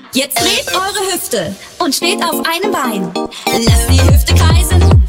Jetzt dreht eure Hüfte und steht auf einem Bein. Lasst die Hüfte kreisen.